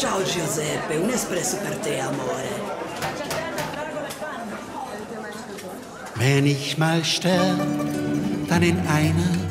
Ciao Giuseppe, un espresso per te, amore. Wenn ich mal sterb, dann in einer